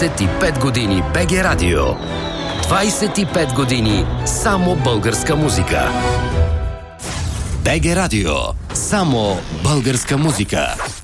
25 години БГ Радио. 25 години само българска музика. БГ Радио. Само българска музика.